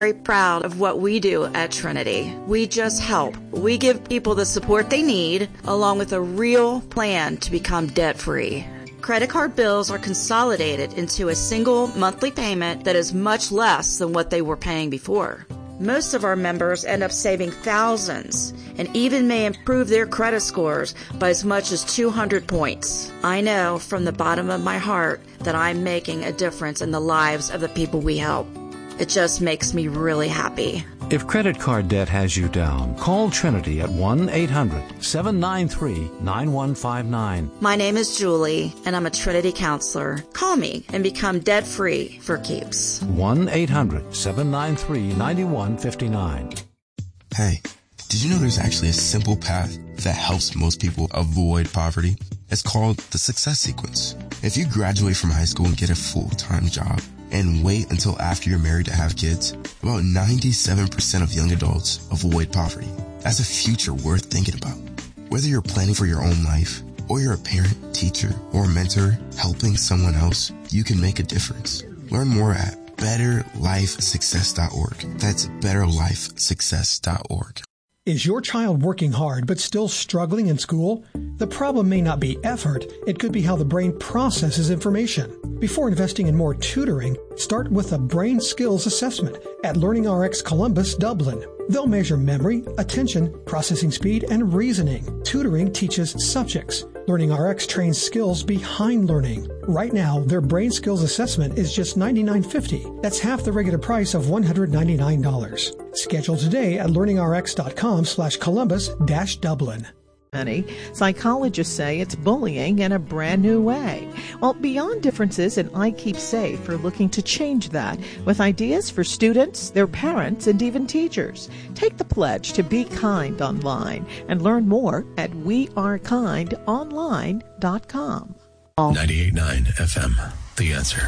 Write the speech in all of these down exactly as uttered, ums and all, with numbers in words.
very proud of what we do at Trinity. We just help. We give people the support they need, along with a real plan to become debt-free. Credit card bills are consolidated into a single monthly payment that is much less than what they were paying before. Most of our members end up saving thousands and even may improve their credit scores by as much as two hundred points. I know from the bottom of my heart that I'm making a difference in the lives of the people we help. It just makes me really happy. If credit card debt has you down, call Trinity at one eight hundred seven nine three nine one five nine. My name is Julie, and I'm a Trinity counselor. Call me and become debt-free for keeps. one eight hundred seven nine three nine one five nine. Hey, did you know there's actually a simple path that helps most people avoid poverty? It's called the Success Sequence. If you graduate from high school and get a full-time job, and wait until after you're married to have kids, about ninety-seven percent of young adults avoid poverty. That's a future worth thinking about. Whether you're planning for your own life, or you're a parent, teacher, or mentor helping someone else, you can make a difference. Learn more at better life success dot org. That's better life success dot org. Is your child working hard but still struggling in school? The problem may not be effort, it could be how the brain processes information. Before investing in more tutoring, start with a brain skills assessment at LearningRx Columbus, Dublin. They'll measure memory, attention, processing speed, and reasoning. Tutoring teaches subjects. LearningRx trains skills behind learning. Right now, their brain skills assessment is just ninety-nine fifty. That's half the regular price of one hundred ninety-nine dollars. Schedule today at learningrx.com slash Columbus dash Dublin. Psychologists say it's bullying in a brand new way. Well, Beyond Differences and I Keep Safe are looking to change that with ideas for students, their parents, and even teachers. Take the pledge to be kind online and learn more at we are kind online dot com. ninety-eight point nine F M, The Answer.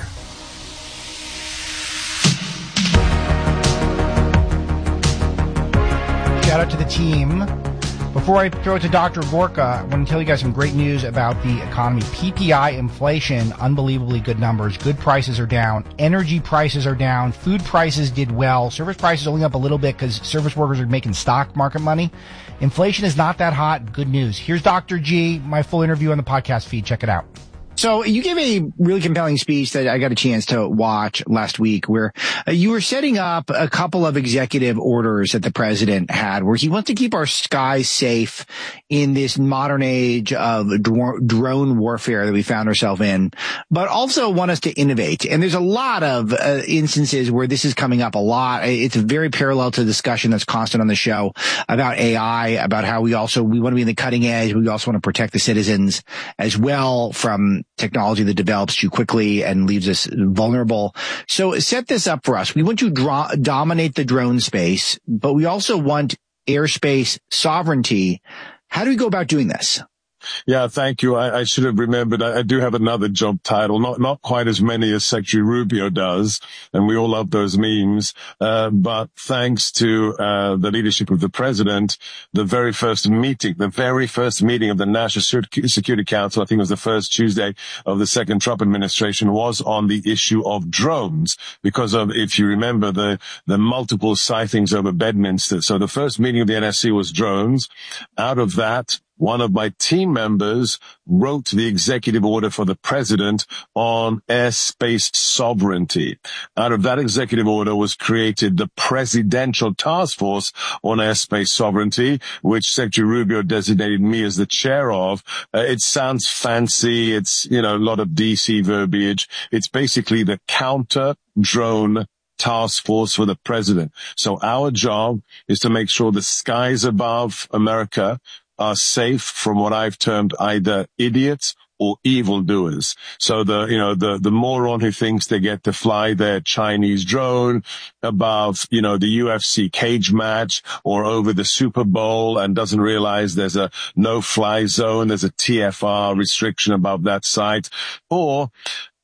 Shout out to the team. Before I throw it to Doctor Gorka, I want to tell you guys some great news about the economy. P P I inflation, unbelievably good numbers. Good prices are down. Energy prices are down. Food prices did well. Service prices only up a little bit because service workers are making stock market money. Inflation is not that hot. Good news. Here's Doctor G, my full interview on the podcast feed. Check it out. So you gave a really compelling speech that I got a chance to watch last week where uh, you were setting up a couple of executive orders that the president had where he wants to keep our skies safe in this modern age of dr- drone warfare that we found ourselves in, but also want us to innovate. And there's a lot of uh, instances where this is coming up a lot. It's very parallel to the discussion that's constant on the show about A I, about how we also, we want to be in the cutting edge. We also want to protect the citizens as well from technology that develops too quickly and leaves us vulnerable. So set this up for us. We want to draw, dominate the drone space, but we also want airspace sovereignty. How do we go about doing this? Yeah, thank you. I, I should have remembered. I, I do have another job title, not not quite as many as Secretary Rubio does, and we all love those memes. Uh, but thanks to uh, the leadership of the president, the very first meeting, the very first meeting of the National Security Council, I think it was the first Tuesday of the second Trump administration, was on the issue of drones because of, if you remember, the the multiple sightings over Bedminster. So the first meeting of the N S C was drones. Out of that, one of my team members wrote the executive order for the president on airspace sovereignty. Out of that executive order was created the Presidential Task Force on Airspace Sovereignty, which Secretary Rubio designated me as the chair of. Uh, it sounds fancy. It's, you know, a lot of D C verbiage. It's basically the counter drone task force for the president. So our job is to make sure the skies above America are safe from what I've termed either idiots or evildoers. So the, you know, the, the moron who thinks they get to fly their Chinese drone above, you know, the U F C cage match or over the Super Bowl and doesn't realize there's a no-fly zone, there's a T F R restriction above that site, or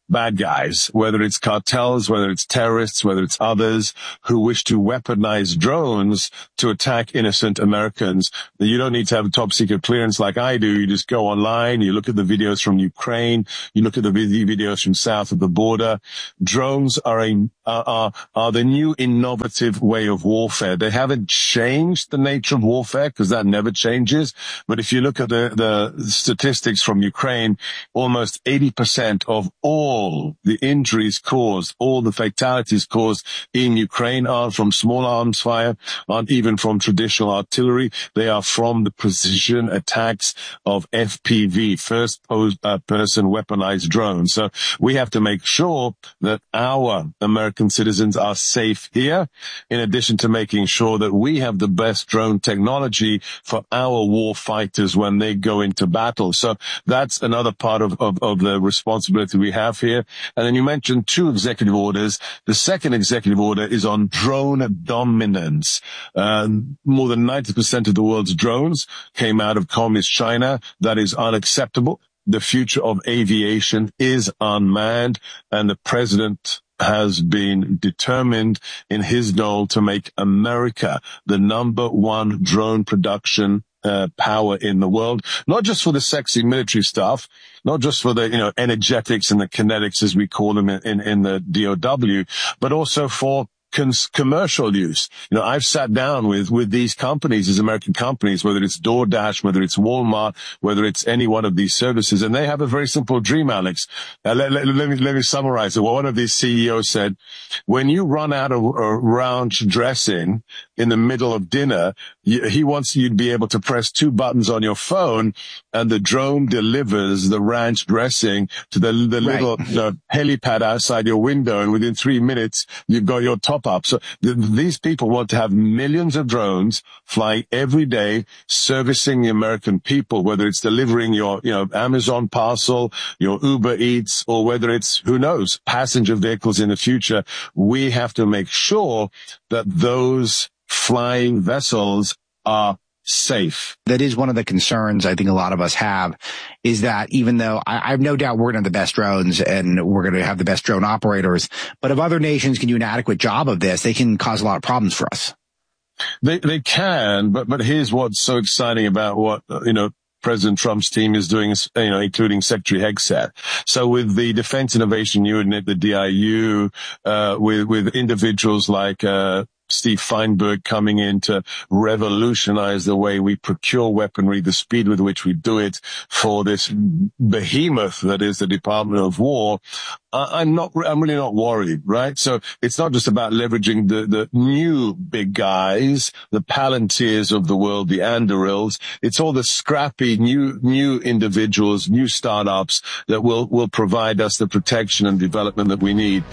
bad guys, whether it's cartels, whether it's terrorists, whether it's others who wish to weaponize drones to attack innocent Americans. You don't need to have a top secret clearance like I do. You just go online, you look at the videos from Ukraine, you look at the videos from south of the border. Drones are a are, are the new innovative way of warfare. They haven't changed the nature of warfare because that never changes. But if you look at the, the statistics from Ukraine, almost eighty percent of all All the injuries caused, all the fatalities caused in Ukraine are from small arms fire, aren't even from traditional artillery. They are from the precision attacks of F P V, first uh, person weaponized drones. So we have to make sure that our American citizens are safe here, in addition to making sure that we have the best drone technology for our war fighters when they go into battle. So that's another part of, of, of the responsibility we have here. And then you mentioned two executive orders. The second executive order is on drone dominance. Um, more than ninety percent of the world's drones came out of communist China. That is unacceptable. The future of aviation is unmanned, and the president has been determined in his goal to make America the number one drone production Uh, power in the world, not just for the sexy military stuff, not just for the, you know, energetics and the kinetics, as we call them in, in, in the D O W, but also for cons- commercial use. You know, I've sat down with, with these companies, these American companies, whether it's DoorDash, whether it's Walmart, whether it's any one of these services, and they have a very simple dream, Alex. Uh, let, let, let me, let me summarize it. Well, one of these C E Os said, when you run out of uh, ranch dressing in the middle of dinner, you, he wants you to be able to press two buttons on your phone and the drone delivers the ranch dressing to the, the right. little you know, helipad outside your window, and within three minutes, you've got your top up. So th- these people want to have millions of drones flying every day, servicing the American people, whether it's delivering your, you know, Amazon parcel, your Uber Eats, or whether it's, who knows, passenger vehicles in the future. We have to make sure that those flying vessels are safe. That is one of the concerns I think a lot of us have, is that even though I, I have no doubt we're going to have the best drones and we're going to have the best drone operators, but if other nations can do an adequate job of this, they can cause a lot of problems for us. They they can, but but here's what's so exciting about what, you know, President Trump's team is doing, you know, including Secretary Hegseth. So with the Defense Innovation Unit, the D I U, uh, with, with individuals like, uh, Steve Feinberg coming in to revolutionize the way we procure weaponry, the speed with which we do it for this behemoth that is the Department of War. I'm not, I'm really not worried, right? So it's not just about leveraging the, the new big guys, the Palantirs of the world, the Andurils. It's all the scrappy new, new individuals, new startups that will, will provide us the protection and development that we need.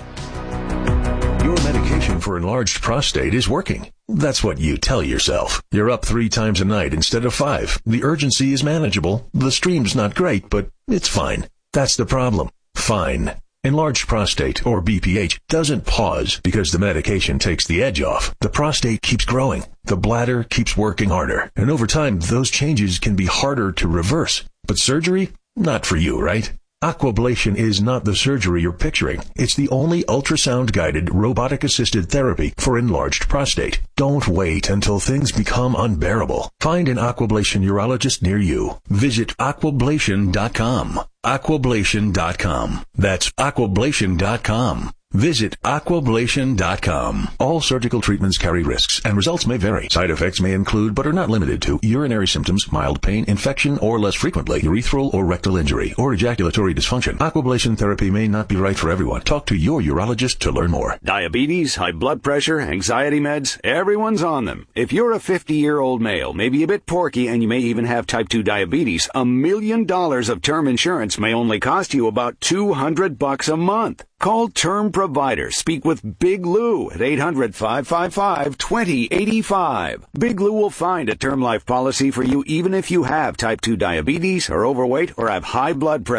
Your medication for enlarged prostate is working. That's what you tell yourself. You're up three times a night instead of five. The urgency is manageable. The stream's not great, but it's fine. That's the problem. Fine. Enlarged prostate, or B P H, doesn't pause because the medication takes the edge off. The prostate keeps growing. The bladder keeps working harder. And over time, those changes can be harder to reverse. But surgery? Not for you, right? Aquablation is not the surgery you're picturing. It's the only ultrasound-guided, robotic-assisted therapy for enlarged prostate. Don't wait until things become unbearable. Find an Aquablation urologist near you. Visit aquablation dot com. aquablation dot com. That's aquablation dot com. Visit aquablation dot com. All surgical treatments carry risks, and results may vary. Side effects may include, but are not limited to, urinary symptoms, mild pain, infection, or less frequently, urethral or rectal injury, or ejaculatory dysfunction. Aquablation therapy may not be right for everyone. Talk to your urologist to learn more. Diabetes, high blood pressure, anxiety meds, everyone's on them. If you're a fifty-year-old male, maybe a bit porky, and you may even have type two diabetes, a million dollars of term insurance may only cost you about two hundred bucks a month. Call Term Provider. Speak with Big Lou at eight hundred, five five five, two zero eight five. Big Lou will find a term life policy for you even if you have type two diabetes, are overweight, or have high blood pressure.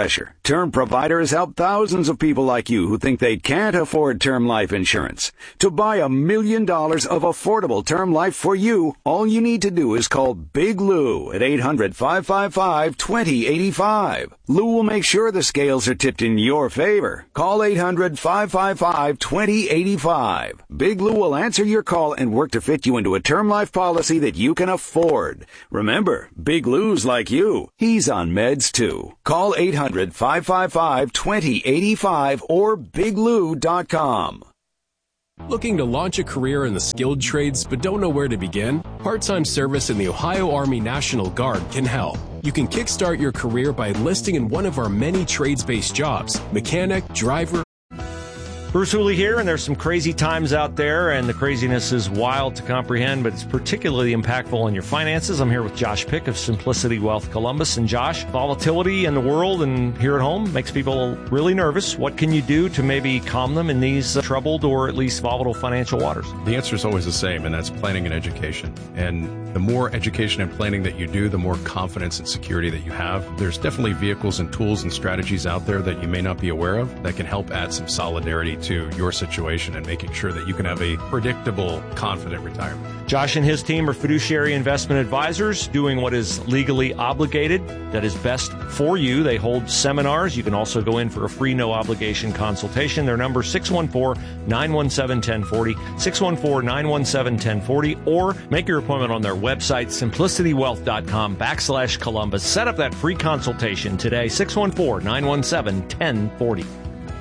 Term Provider has helped thousands of people like you who think they can't afford term life insurance. To buy a million dollars of affordable term life for you, all you need to do is call Big Lou at eight hundred, five five five, two zero eight five. Lou will make sure the scales are tipped in your favor. Call eight hundred, five five five, two zero eight five. Big Lou will answer your call and work to fit you into a term life policy that you can afford. Remember, Big Lou's like you. He's on meds too. Call eight hundred, five five five, two zero eight five or big lou dot com. Looking to launch a career in the skilled trades but don't know where to begin? Part-time service in the Ohio Army National Guard can help. You can kickstart your career by enlisting in one of our many trades-based jobs: mechanic, driver. Bruce Hooley here, and there's some crazy times out there, and the craziness is wild to comprehend, but it's particularly impactful on your finances. I'm here with Josh Pick of Simplicity Wealth Columbus. And Josh, volatility in the world and here at home makes people really nervous. What can you do to maybe calm them in these uh, troubled or at least volatile financial waters? The answer is always the same, and that's planning and education. And the more education and planning that you do, the more confidence and security that you have. There's definitely vehicles and tools and strategies out there that you may not be aware of that can help add some solidarity to your situation and making sure that you can have a predictable, confident retirement. Josh and his team are fiduciary investment advisors doing what is legally obligated, that is best for you. They hold seminars. You can also go in for a free, no-obligation consultation. Their number is six one four, nine one seven, one zero four zero, six one four, nine one seven, one zero four zero, or make your appointment on their website, simplicitywealth.com backslash Columbus. Set up that free consultation today, six one four, nine one seven, one zero four zero.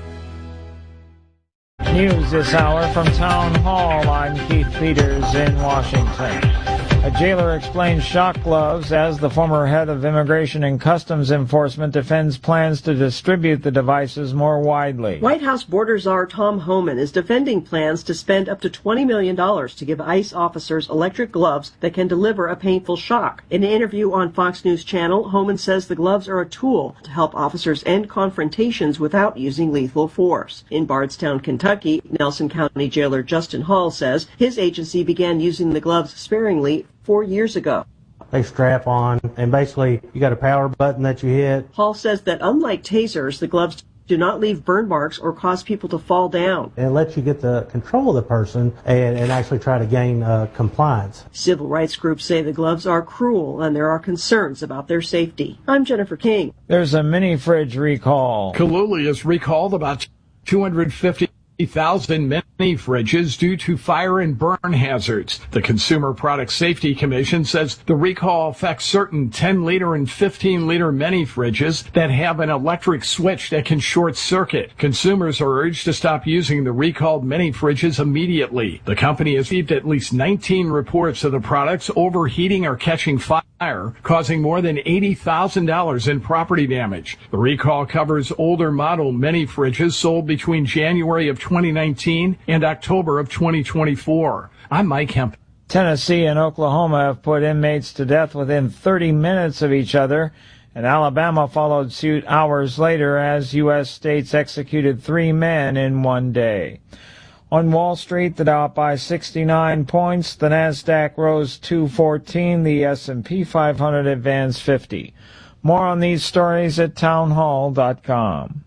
News this hour from Town Hall. I'm Keith Peters in Washington. A jailer explains shock gloves as the former head of Immigration and Customs Enforcement defends plans to distribute the devices more widely. White House border czar Tom Homan is defending plans to spend up to twenty million dollars to give ICE officers electric gloves that can deliver a painful shock. In an interview on Fox News Channel, Homan says the gloves are a tool to help officers end confrontations without using lethal force. In Bardstown, Kentucky, Nelson County Jailer Justin Hall says his agency began using the gloves sparingly four years ago. They strap on, and basically you got a power button that you hit. Hall says that unlike tasers, the gloves do not leave burn marks or cause people to fall down. And it lets you get the control of the person and, and actually try to gain uh, compliance. Civil rights groups say the gloves are cruel and there are concerns about their safety. I'm Jennifer King. There's a mini fridge recall. Kaluli has recalled about two hundred fifty thousand mini fridges due to fire and burn hazards. The Consumer Product Safety Commission says the recall affects certain ten liter and fifteen liter mini fridges that have an electric switch that can short circuit. Consumers are urged to stop using the recalled mini fridges immediately. The company has received at least nineteen reports of the products overheating or catching fire, causing more than eighty thousand dollars in property damage. The recall covers older model mini fridges sold between January of twenty nineteen and October of twenty twenty-four. I'm Mike Hemp. Tennessee and Oklahoma have put inmates to death within thirty minutes of each other, and Alabama followed suit hours later as U S states executed three men in one day. On Wall Street, the Dow up by sixty-nine points, the Nasdaq rose two fourteen, the S and P five hundred advanced fifty. More on these stories at townhall dot com.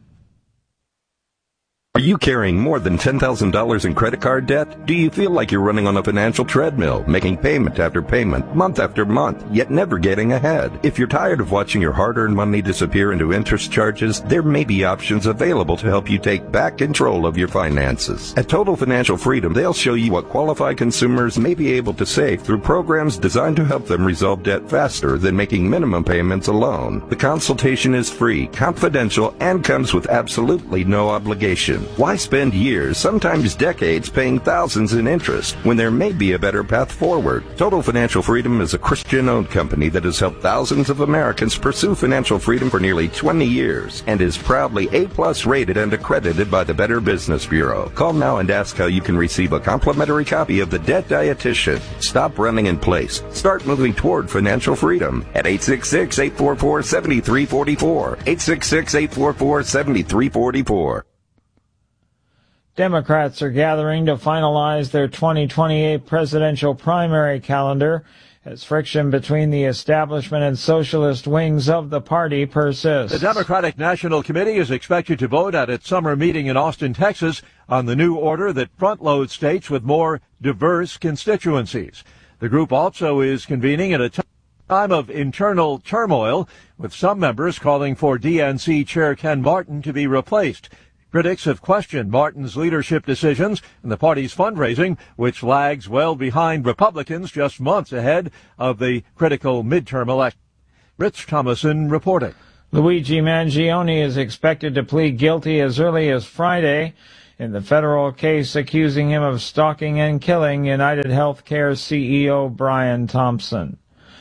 Are you carrying more than ten thousand dollars in credit card debt? Do you feel like you're running on a financial treadmill, making payment after payment, month after month, yet never getting ahead? If you're tired of watching your hard-earned money disappear into interest charges, there may be options available to help you take back control of your finances. At Total Financial Freedom, they'll show you what qualified consumers may be able to save through programs designed to help them resolve debt faster than making minimum payments alone. The consultation is free, confidential, and comes with absolutely no obligation. Why spend years, sometimes decades, paying thousands in interest when there may be a better path forward? Total Financial Freedom is a Christian-owned company that has helped thousands of Americans pursue financial freedom for nearly twenty years and is proudly A-plus rated and accredited by the Better Business Bureau. Call now and ask how you can receive a complimentary copy of The Debt Dietitian. Stop running in place. Start moving toward financial freedom at eight six six, eight four four, seven three four four, eight six six, eight four four, seven three four four. Democrats are gathering to finalize their twenty twenty-eight presidential primary calendar as friction between the establishment and socialist wings of the party persists. The Democratic National Committee is expected to vote at its summer meeting in Austin, Texas, on the new order that front-loads states with more diverse constituencies. The group also is convening at a time of internal turmoil, with some members calling for D N C Chair Ken Martin to be replaced. Critics have questioned Martin's leadership decisions and the party's fundraising, which lags well behind Republicans just months ahead of the critical midterm election. Rich Thomason reporting. Luigi Mangione is expected to plead guilty as early as Friday in the federal case accusing him of stalking and killing United Healthcare C E O Brian Thompson.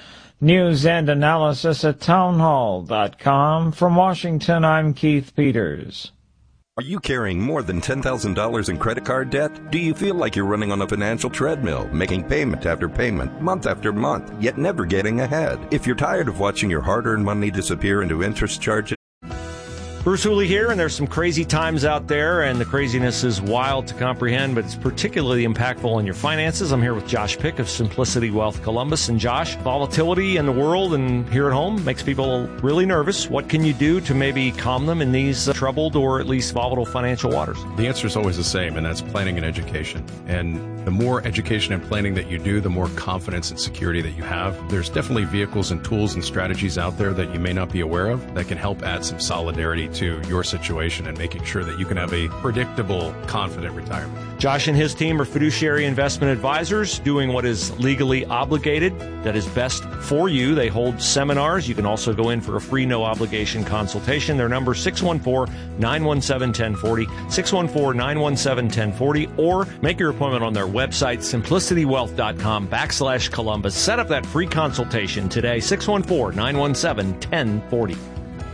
News and analysis at townhall dot com. From Washington, I'm Keith Peters. Are you carrying more than ten thousand dollars in credit card debt? Do you feel like you're running on a financial treadmill, making payment after payment, month after month, yet never getting ahead? If you're tired of watching your hard-earned money disappear into interest charges, Bruce Hooley here, and there's some crazy times out there, and the craziness is wild to comprehend, but it's particularly impactful on your finances. I'm here with Josh Pick of Simplicity Wealth Columbus. And Josh, volatility in the world and here at home makes people really nervous. What can you do to maybe calm them in these uh, troubled or at least volatile financial waters? The answer is always the same, and that's planning and education. And the more education and planning that you do, the more confidence and security that you have. There's definitely vehicles and tools and strategies out there that you may not be aware of that can help add some solidarity to your situation and making sure that you can have a predictable, confident retirement. Josh and his team are fiduciary investment advisors doing what is legally obligated, that is best for you. They hold seminars. You can also go in for a free, no-obligation consultation. Their number is six one four, nine one seven, one zero four zero, six one four, nine one seven, one zero four zero, or make your appointment on their website, simplicitywealth.com backslash Columbus. Set up that free consultation today, six one four, nine one seven, one zero four zero.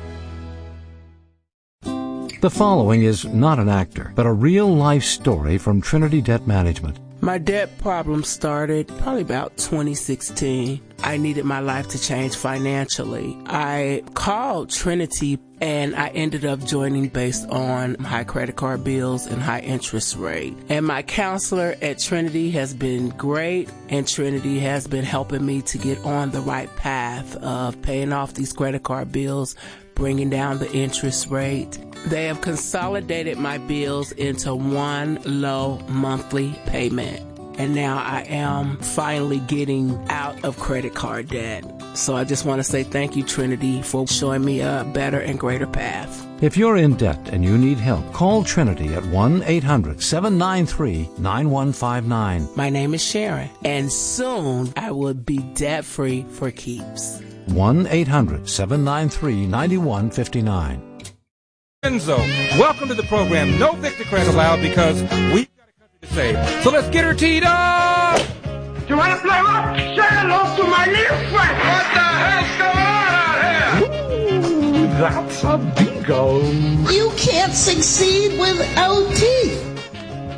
The following is not an actor, but a real-life story from Trinity Debt Management. My debt problem started probably about twenty sixteen. I needed my life to change financially. I called Trinity and I ended up joining based on high credit card bills and high interest rate. And my counselor at Trinity has been great, and Trinity has been helping me to get on the right path of paying off these credit card bills, bringing down the interest rate. They have consolidated my bills into one low monthly payment. And now I am finally getting out of credit card debt. So I just want to say thank you, Trinity, for showing me a better and greater path. If you're in debt and you need help, call Trinity at one eight hundred, seven nine three, nine one five nine. My name is Sharon, and soon I will be debt-free for keeps. one eight hundred, seven nine three, nine one five nine. Enzo, welcome to the program. No Victor credit allowed because we've got a country to save. So let's get her teed up! Do you want to play what? Say hello to my new friend! What the hell's going on out here? Ooh, that's a bingo. You can't succeed without teeth.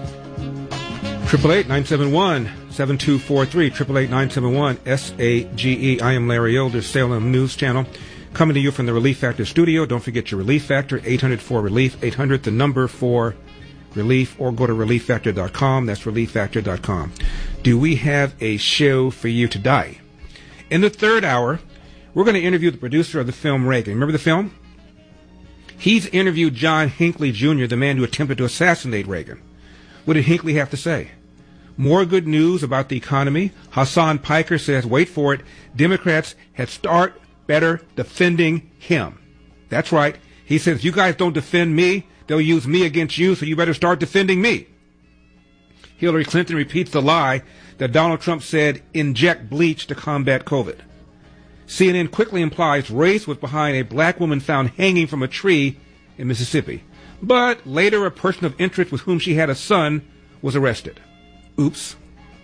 Triple eight nine seven one seven two four three. Triple eight nine seven one S A G E. I am Larry Elder, Salem News Channel. Coming to you from the Relief Factor studio. Don't forget your Relief Factor, eight hundred four relief, eight hundred, the number for relief, or go to relief factor dot com. That's relief factor dot com. Do we have a show for you today? In the third hour, we're going to interview the producer of the film Reagan. Remember the film? He's interviewed John Hinckley Junior, the man who attempted to assassinate Reagan. What did Hinckley have to say? More good news about the economy. Hassan Piker says, wait for it, Democrats had start better defending him. That's right. He says, if you guys don't defend me, they'll use me against you, so you better start defending me. Hillary Clinton repeats the lie that Donald Trump said, inject bleach to combat COVID. C N N quickly implies race was behind a black woman found hanging from a tree in Mississippi. But later, a person of interest with whom she had a son was arrested. Oops.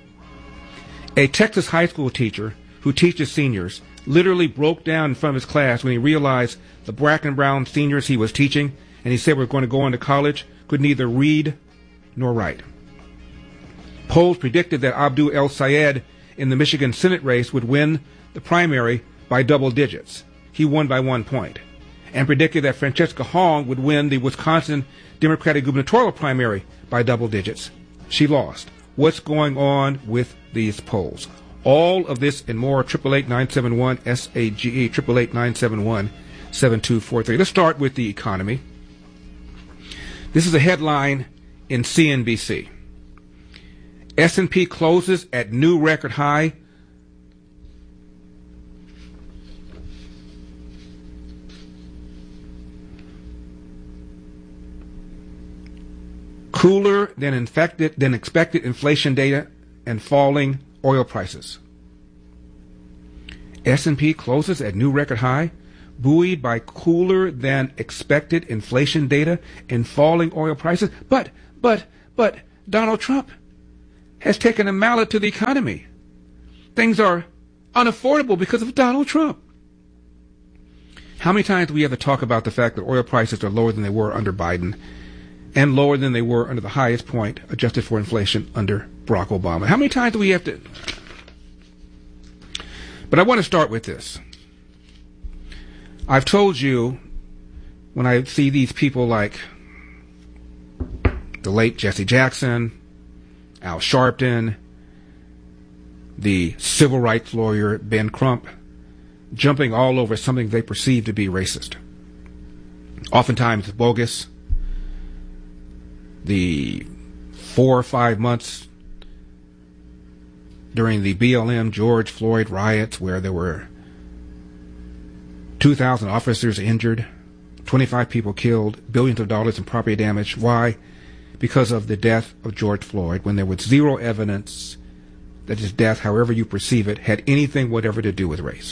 A Texas high school teacher who teaches seniors literally broke down in front of his class when he realized the black and brown seniors he was teaching, and he said were going to go on to college, could neither read nor write. Polls predicted that Abdul El Sayed in the Michigan Senate race would win the primary by double digits. He won by one point. and predicted that Francesca Hong would win the Wisconsin Democratic gubernatorial primary by double digits. She lost. What's going on with these polls? All of this and more, eight eight eight, nine seven one, S A G E, eight eight eight, nine seven one, seven two four three. Let's start with the economy. This is a headline in C N B C. S and P closes at new record high. Cooler than infected than expected inflation data and falling oil prices. S and P closes at new record high, buoyed by cooler than expected inflation data and falling oil prices. But, but, but Donald Trump has taken a mallet to the economy. Things are unaffordable because of Donald Trump. How many times do we have to talk about the fact that oil prices are lower than they were under Biden and lower than they were under the highest point adjusted for inflation under Barack Obama? How many times do we have to... But I want to start with this. I've told you, when I see these people like the late Jesse Jackson, Al Sharpton, the civil rights lawyer Ben Crump, jumping all over something they perceive to be racist. Oftentimes bogus. The four or five months during the B L M George Floyd riots where there were two thousand officers injured, twenty-five people killed, billions of dollars in property damage. Why? Because of the death of George Floyd, when there was zero evidence that his death, however you perceive it, had anything whatever to do with race.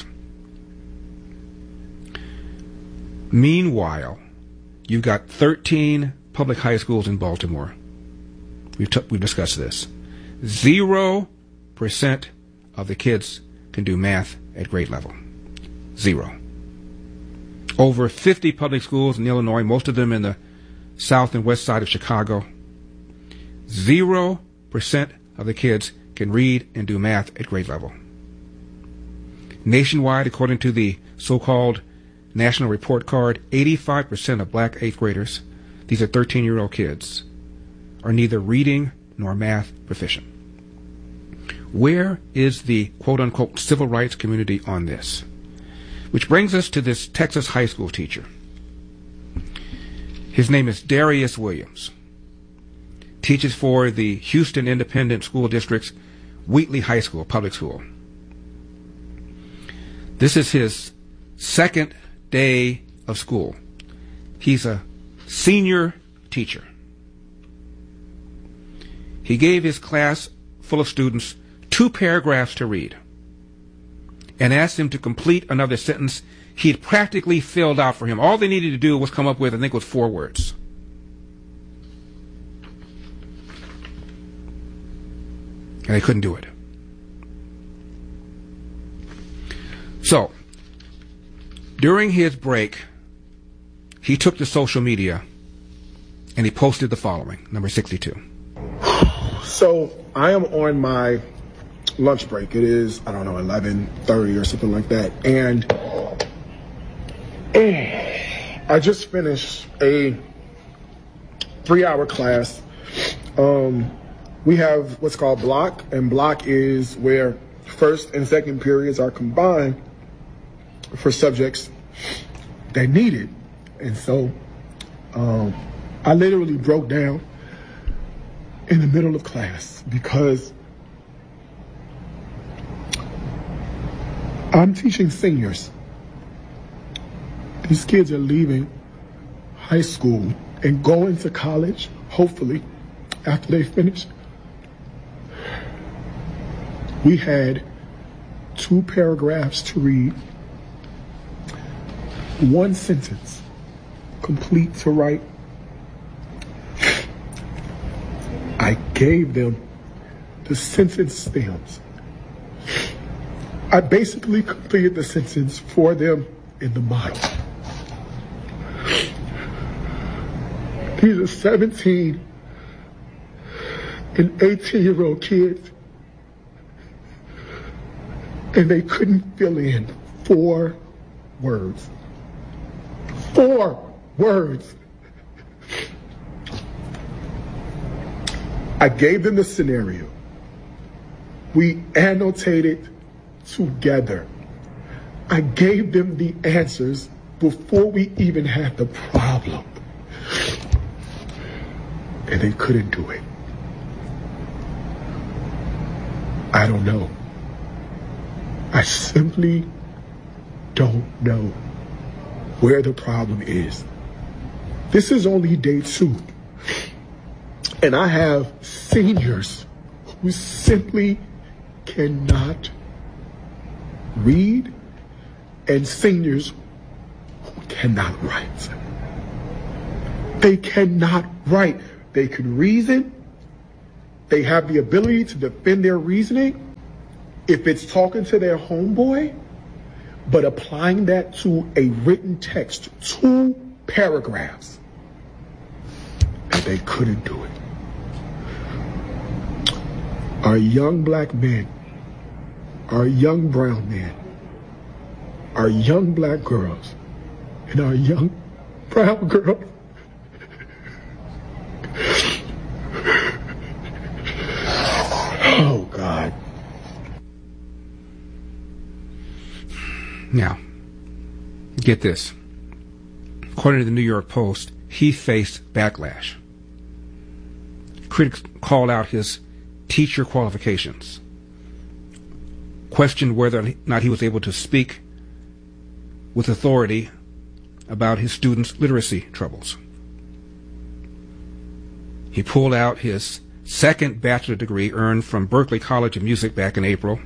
Meanwhile, you've got thirteen public high schools in Baltimore. We've, t- we've discussed this. Zero percent of the kids can do math at grade level. Zero. Over fifty public schools in Illinois, most of them in the south and west side of Chicago. Zero percent of the kids can read and do math at grade level. Nationwide, according to the so-called National Report Card, eighty-five percent of black eighth graders, these are thirteen-year-old kids, are neither reading nor math proficient. Where is the quote-unquote civil rights community on this? Which brings us to this Texas high school teacher. His name is Darius Williams. Teaches for the Houston Independent School District's Wheatley High School, public school. This is his second day of school. He's a senior teacher. He gave his class full of students two paragraphs to read and asked them to complete another sentence he'd practically filled out for him. All they needed to do was come up with, I think it was four words. And they couldn't do it. So, during his break, he took to social media and he posted the following, number sixty-two. So, I am on my lunch break. It is, I don't know, eleven thirty or something like that. And I just finished a three-hour class. Um, we have what's called block, and block is where first and second periods are combined for subjects that need it. And so um, I literally broke down in the middle of class because I'm teaching seniors. These kids are leaving high school and going to college, hopefully, after they finish. We had two paragraphs to read, one sentence complete to write. I gave them the sentence stems. I basically completed the sentence for them in the mind. These are seventeen and eighteen year old kids, and they couldn't fill in four words. Four words. I gave them the scenario. We annotated together. I gave them the answers before we even had the problem. And they couldn't do it. I don't know. I simply don't know where the problem is. This is only day two. And I have seniors who simply cannot read and seniors who cannot write. They cannot write. They can reason. They have the ability to defend their reasoning if it's talking to their homeboy, but applying that to a written text, two paragraphs, and they couldn't do it. Our young black men, our young brown men, our young black girls, and our young brown girls oh, God. Now, get this. According to the New York Post, he faced backlash. Critics called out his teacher qualifications, questioned whether or not he was able to speak with authority about his students' literacy troubles. He pulled out his second bachelor degree earned from Berklee College of Music back in April.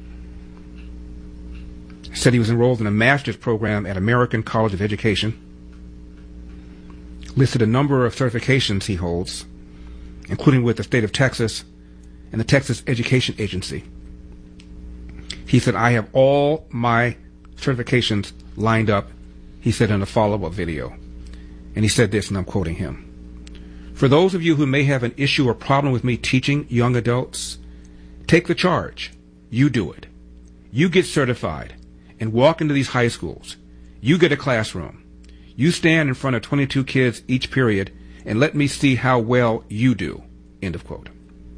Said he was enrolled in a master's program at American College of Education. Listed a number of certifications he holds, including with the state of Texas and the Texas Education Agency. He said, I have all my certifications lined up, he said in a follow-up video. And he said this, and I'm quoting him. For those of you who may have an issue or problem with me teaching young adults, take the charge. You do it. You get certified and walk into these high schools. You get a classroom. You stand in front of twenty-two kids each period and let me see how well you do. End of quote.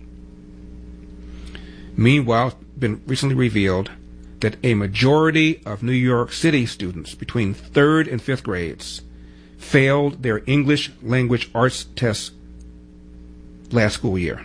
Meanwhile, it's been recently revealed that a majority of New York City students between third and fifth grades failed their English language arts tests last school year.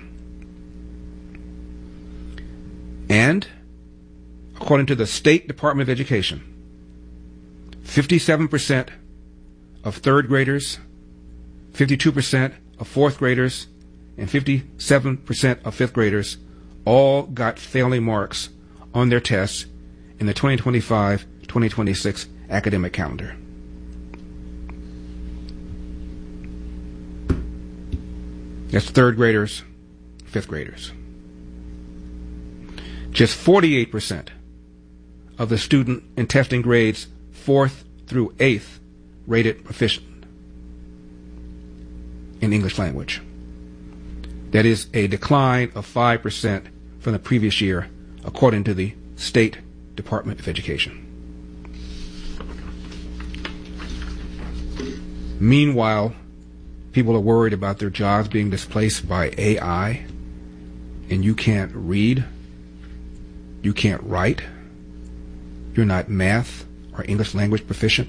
And, according to the State Department of Education, fifty-seven percent of third graders, fifty-two percent of fourth graders, and fifty-seven percent of fifth graders all got failing marks on their tests in the twenty twenty-five twenty twenty-six academic calendar. That's third graders, fifth graders. Just forty-eight percent of the student in testing grades fourth through eighth rated proficient in English language. That is a decline of five percent from the previous year, according to the State Department of Education. Meanwhile, people are worried about their jobs being displaced by A I, and you can't read, you can't write, you're not math or English language proficient.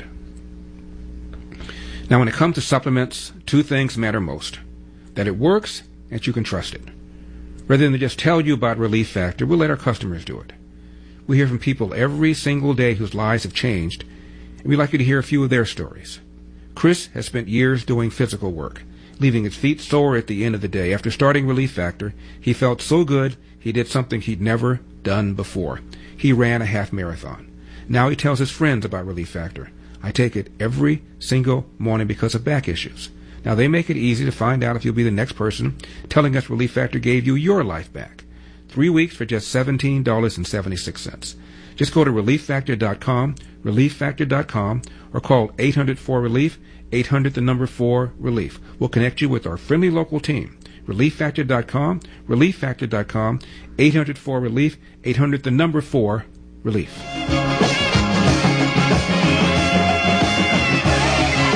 Now, when it comes to supplements, two things matter most: that it works and that you can trust it. Rather than just tell you about Relief Factor, we'll let our customers do it. We hear from people every single day whose lives have changed, and we'd like you to hear a few of their stories. Chris has spent years doing physical work, leaving his feet sore at the end of the day. After starting Relief Factor, he felt so good he did something he'd never done before. He ran a half marathon. Now he tells his friends about Relief Factor. I take it every single morning because of back issues. Now they make it easy to find out if you'll be the next person telling us Relief Factor gave you your life back. Three weeks for just seventeen dollars and seventy-six cents. Just go to relief factor dot com, relief factor dot com, or call eight hundred four relief, eight hundred the number four relief. We'll connect you with our friendly local team. relief factor dot com, relief factor dot com, eight hundred four relief, eight hundred the number four relief.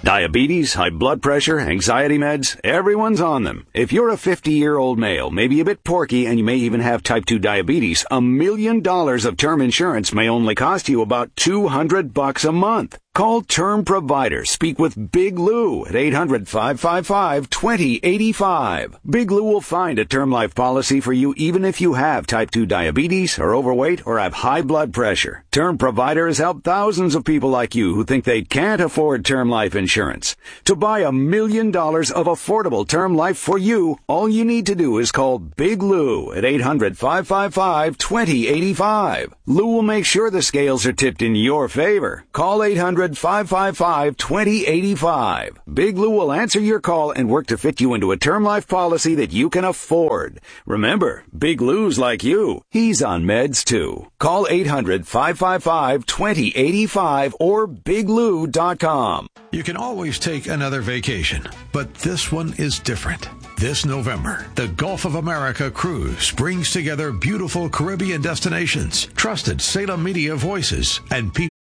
Diabetes, high blood pressure, anxiety meds, everyone's on them. If you're a fifty-year-old male, maybe a bit porky, and you may even have type two diabetes, a million dollars of term insurance may only cost you about two hundred bucks a month. Call Term Provider. Speak with Big Lou at eight hundred, five five five, two zero eight five. Big Lou will find a term life policy for you even if you have type two diabetes, are overweight, or have high blood pressure. Term Provider has helped thousands of people like you who think they can't afford term life insurance. To buy a million dollars of affordable term life for you, all you need to do is call Big Lou at eight hundred, five five five, two zero eight five. Lou will make sure the scales are tipped in your favor. Call eight hundred, five five five, two zero eight five. Big Lou will answer your call and work to fit you into a term life policy that you can afford. Remember, Big Lou's like you. He's on meds too. Call eight hundred, five five five, two zero eight five or big lou dot com. You can always take another vacation, but this one is different. This November, the Gulf of America Cruise brings together beautiful Caribbean destinations, trusted Salem media voices, and people.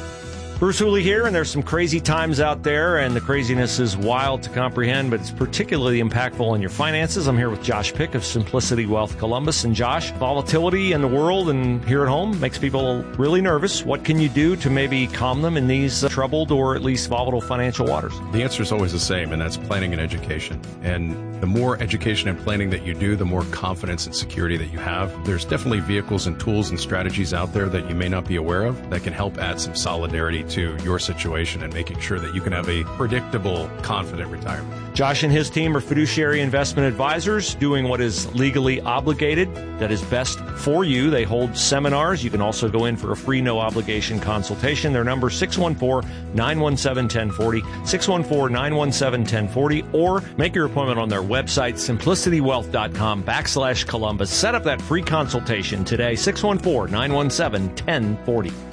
Bruce Hooley here, and there's some crazy times out there, and the craziness is wild to comprehend, but it's particularly impactful on your finances. I'm here with Josh Pick of Simplicity Wealth Columbus. And Josh, volatility in the world and here at home makes people really nervous. What can you do to maybe calm them in these uh, troubled or at least volatile financial waters? The answer is always the same, and that's planning and education. And the more education and planning that you do, the more confidence and security that you have. There's definitely vehicles and tools and strategies out there that you may not be aware of that can help add some solidarity to your situation and making sure that you can have a predictable, confident retirement. Josh and his team are fiduciary investment advisors doing what is legally obligated, that is best for you. They hold seminars. You can also go in for a free, no obligation consultation. Their number is six one four, nine one seven, one zero four zero, six one four, nine one seven, one zero four zero, or make your appointment on their website, simplicitywealth.com backslash Columbus. Set up that free consultation today, six one four, nine one seven, one zero four zero.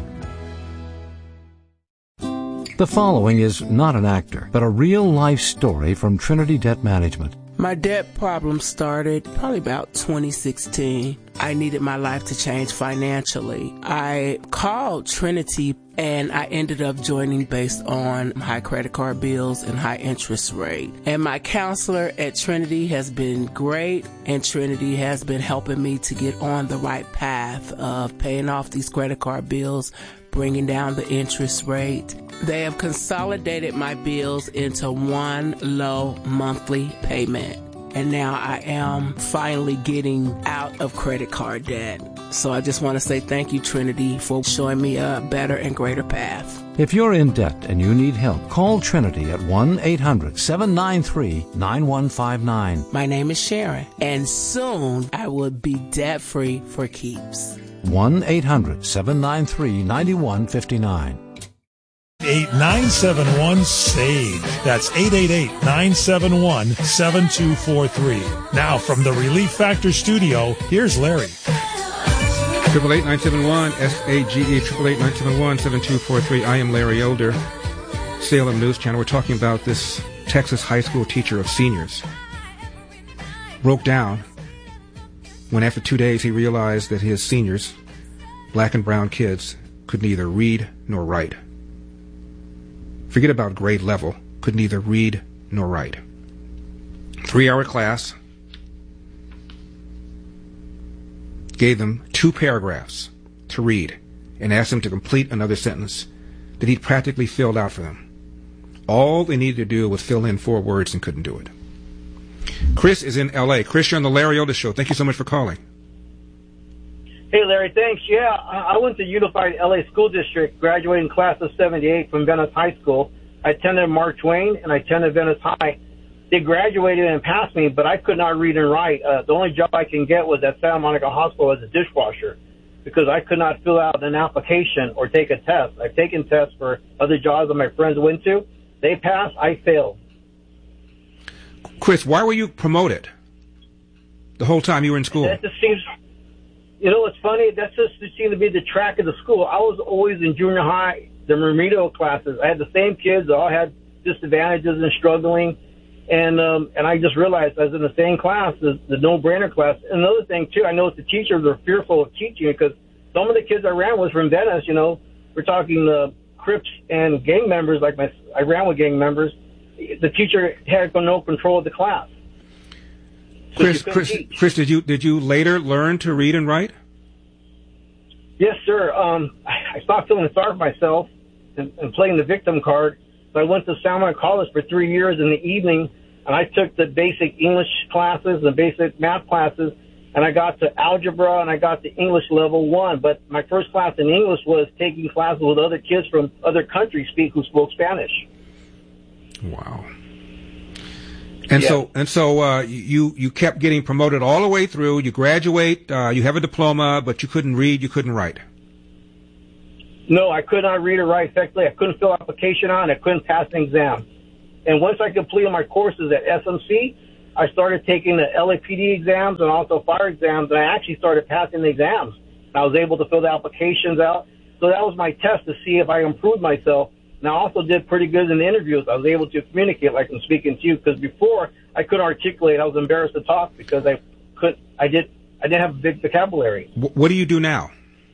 The following is not an actor, but a real-life story from Trinity Debt Management. My debt problem started probably about twenty sixteen. I needed my life to change financially. I called Trinity and I ended up joining based on high credit card bills and high interest rate. And my counselor at Trinity has been great, and Trinity has been helping me to get on the right path of paying off these credit card bills, bringing down the interest rate. They have consolidated my bills into one low monthly payment. And now I am finally getting out of credit card debt. So I just want to say thank you, Trinity, for showing me a better and greater path. If you're in debt and you need help, call Trinity at one eight hundred, seven nine three, nine one five nine. My name is Sharon, and soon I will be debt-free for keeps. one eight hundred, seven nine three, nine one five nine. eight nine seven one, S A V E. That's eight eight eight, nine seven one, seven two four three. Now from the Relief Factor studio, here's Larry. Triple eight nine seven one S A G E triple eight nine seven one seven two four three. I am Larry Elder, Salem News Channel. We're talking about this Texas high school teacher of seniors broke down when after two days he realized that his seniors, black and brown kids, could neither read nor write. Forget about grade level, could neither read nor write. Three-hour class, gave them two paragraphs to read and asked them to complete another sentence that he'd practically filled out for them. All they needed to do was fill in four words and couldn't do it. Chris is in L A. Chris, you're on the Larry Elder Show. Thank you so much for calling. Hey, Larry, thanks. Yeah, I went to Unified L A School District, graduating class of seventy-eight from Venice High School. I attended Mark Twain, and I attended Venice High. They graduated and passed me, but I could not read and write. Uh, the only job I can get was at Santa Monica Hospital as a dishwasher because I could not fill out an application or take a test. I've taken tests for other jobs that my friends went to. They passed. I failed. Chris, why were you promoted the whole time you were in school? That just seems, you know, it's funny. That just seemed to be the track of the school. I was always in junior high, the remedial classes. I had the same kids that all had disadvantages and struggling. And um, and I just realized I was in the same class, the, the no-brainer class. And another thing, too, I noticed the teachers were fearful of teaching because some of the kids I ran was from Venice, you know. We're talking uh, Crips and gang members, like my, I ran with gang members, the teacher had no control of the class. So Chris, Chris, Chris, did you did you later learn to read and write? Yes, sir. Um, I stopped feeling sorry for myself and, and playing the victim card. So I went to San Juan College for three years in the evening, and I took the basic English classes and basic math classes, and I got to algebra and I got to English level one. But my first class in English was taking classes with other kids from other countries speak who spoke Spanish. Wow. And Yeah. so, and so, uh, you, you kept getting promoted all the way through. You graduate, uh, you have a diploma, but you couldn't read, you couldn't write. No, I could not read or write effectively. I couldn't fill application on. I couldn't pass an exam. And once I completed my courses at S M C, I started taking the L A P D exams and also fire exams, and I actually started passing the exams. I was able to fill the applications out. So that was my test to see if I improved myself. And I also did pretty good in the interviews. I was able to communicate like I'm speaking to you, because before I couldn't articulate. I was embarrassed to talk because I could. I did. I didn't have a big vocabulary. W- what do you do now?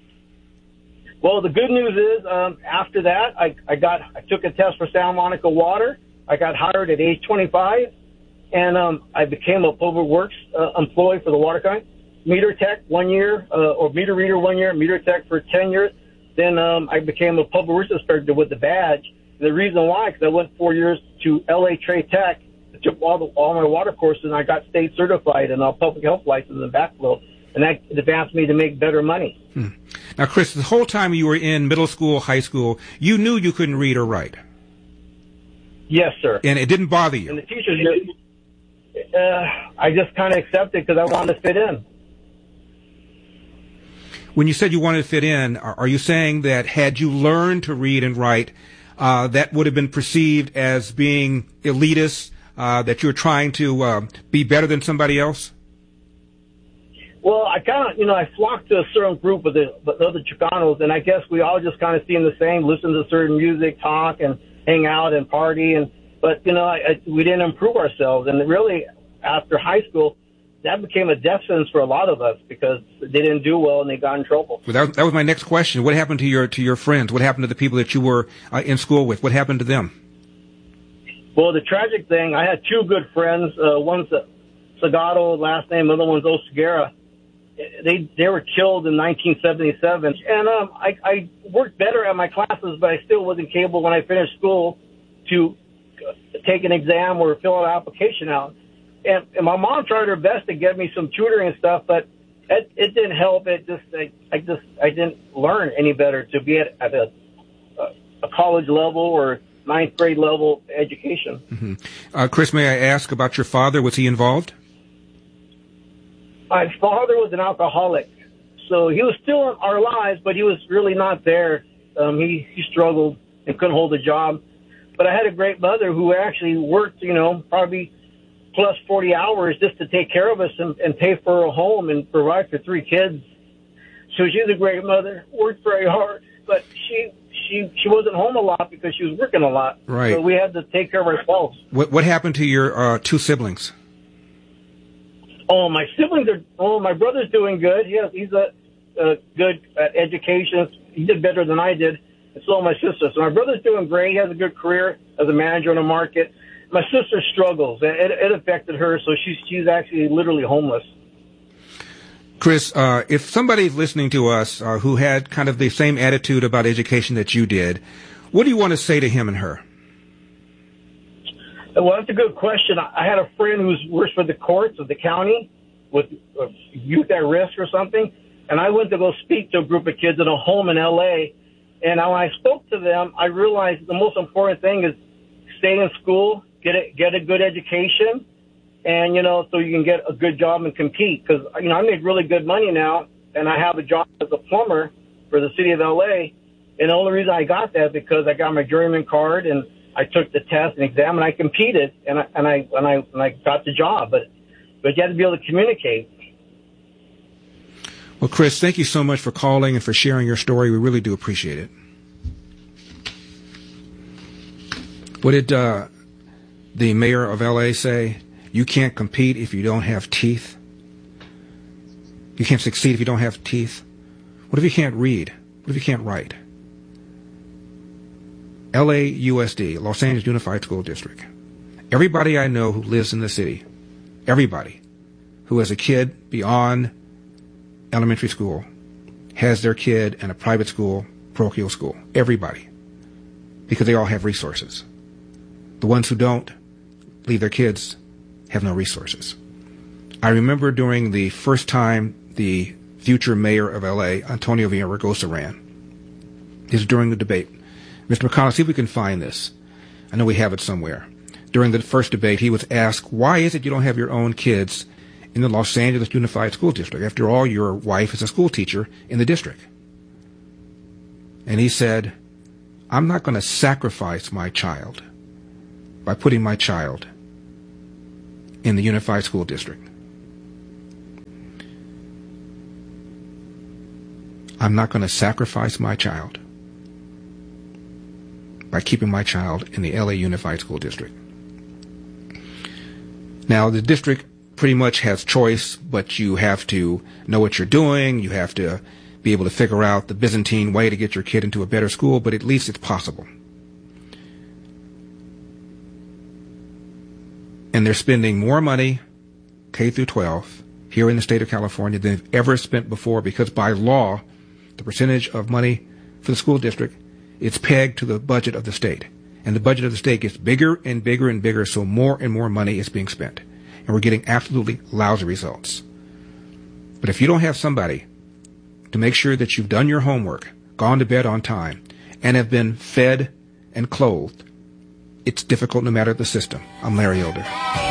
Well, the good news is, um, after that, I, I got. I took a test for Santa Monica Water. I got hired at age twenty-five, and um, I became a public works uh, employee for the water company. Meter tech one year, uh, or meter reader one year. Meter tech for ten years. Then um, I became a public works inspector with the badge. The reason why, because I went four years to L A Trade Tech, I took all the, all my water courses, and I got state certified and a public health license and backflow, and that advanced me to make better money. Hmm. Now, Chris, the whole time you were in middle school, high school, you knew you couldn't read or write. Yes, sir. And it didn't bother you. And the teachers knew. Uh, I just kind of accepted because I wanted to fit in. When you said you wanted to fit in, are, are you saying that had you learned to read and write, uh, that would have been perceived as being elitist, uh, that you were trying to uh, be better than somebody else? Well, I kind of, you know, I flocked to a certain group of the, the other Chicanos, and I guess we all just kind of seem the same, listen to certain music, talk, and hang out and party. And but, you know, I, I, we didn't improve ourselves. And really, after high school, that became a death sentence for a lot of us because they didn't do well and they got in trouble. Well, that, that was my next question. What happened to your to your friends? What happened to the people that you were uh, in school with? What happened to them? Well, the tragic thing, I had two good friends. Uh, one's Sagado, last name, the other one's Oseguera. They they were killed in nineteen seventy-seven. And um, I, I worked better at my classes, but I still wasn't capable when I finished school to take an exam or fill an application out. And, and my mom tried her best to get me some tutoring and stuff, but it, it didn't help. It just I, I just I didn't learn any better to be at, at a, a college level or ninth grade level education. Mm-hmm. Uh, Chris, may I ask about your father? Was he involved? My father was an alcoholic, so he was still in our lives, but he was really not there. Um, he, he struggled and couldn't hold a job. But I had a great mother who actually worked, you know, probably plus forty hours just to take care of us and, and pay for a home and provide for three kids. So she's a great mother, worked very hard, but she she she wasn't home a lot because she was working a lot. Right. So we had to take care of ourselves. What what happened to your uh, two siblings? Oh, my siblings are. Oh, my brother's doing good. He has, he's a, a good at education. He did better than I did, and so my sister. So my brother's doing great. He has a good career as a manager in the market. My sister struggles. It, it affected her, so she's she's actually literally homeless. Chris, uh, if somebody's listening to us uh, who had kind of the same attitude about education that you did, what do you want to say to him and her? Well, that's a good question. I had a friend who works for the courts of the county with youth at risk or something, and I went to go speak to a group of kids in a home in L A, and when I spoke to them, I realized the most important thing is stay in school, get a, get a good education, and, you know, so you can get a good job and compete. Because, you know, I make really good money now, and I have a job as a plumber for the city of L A, and the only reason I got that is because I got my journeyman card, and I took the test and exam, and I competed, and I and I and I and I got the job. But but you have to be able to communicate. Well, Chris, thank you so much for calling and for sharing your story. We really do appreciate it. What did uh, the mayor of L A say? You can't compete if you don't have teeth. You can't succeed if you don't have teeth. What if you can't read? What if you can't write? L A U S D, Los Angeles Unified School District. Everybody I know who lives in the city, everybody who has a kid beyond elementary school has their kid in a private school, parochial school. Everybody. Because they all have resources. The ones who don't leave their kids have no resources. I remember during the first time the future mayor of L A, Antonio Villaraigosa, ran. This is during the debate. Mister McConnell, see if we can find this. I know we have it somewhere. During the first debate, he was asked, why is it you don't have your own kids in the Los Angeles Unified School District? After all, your wife is a school teacher in the district. And he said, I'm not going to sacrifice my child by putting my child in the Unified School District. I'm not going to sacrifice my child by keeping my child in the L A Unified School District. Now, the district pretty much has choice, but you have to know what you're doing. You have to be able to figure out the Byzantine way to get your kid into a better school, but at least it's possible. And they're spending more money, K through twelve, here in the state of California than they've ever spent before, because by law, the percentage of money for the school district, it's pegged to the budget of the state. And the budget of the state gets bigger and bigger and bigger, so more and more money is being spent. And we're getting absolutely lousy results. But if you don't have somebody to make sure that you've done your homework, gone to bed on time, and have been fed and clothed, it's difficult no matter the system. I'm Larry Elder.